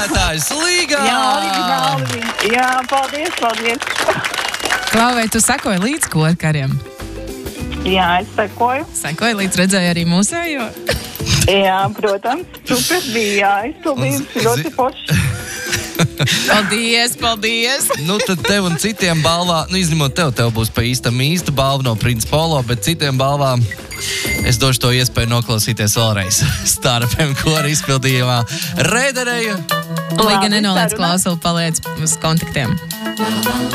uzvarētājs Līga! Jā, oriģināli. Jā, paldies. Klau, vai tu sekoji līdz korkariem? Jā, es sekoju. Sekoji līdz redzēju arī mūsējo? Jā, protams. Super bija jāizpildīt. Ļoti forši. Paldies! Nu, tad tev un citiem balvā, izņemot tev būs pa īsta balva no Prince Polo, bet citiem balvām es došu to iespēju noklausīties vēlreiz. Star FM kora izpildījumā Rēdereja. Līga nenoliec klausuli, paliec uz kontaktiem.